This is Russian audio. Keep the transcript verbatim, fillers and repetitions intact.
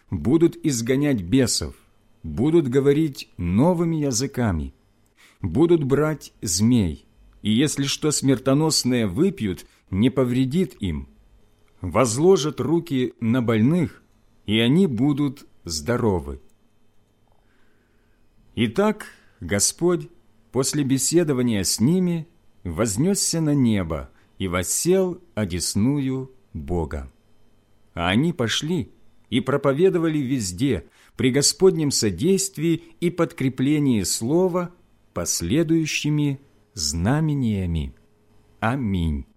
будут изгонять бесов, будут говорить новыми языками, будут брать змей, и если что смертоносное выпьют, не повредит им, возложат руки на больных, и они будут здоровы. Итак, Господь после беседования с ними вознесся на небо и воссел одесную Бога. А они пошли и проповедовали везде, при Господнем содействии и подкреплении слова последующими знамениями. Аминь.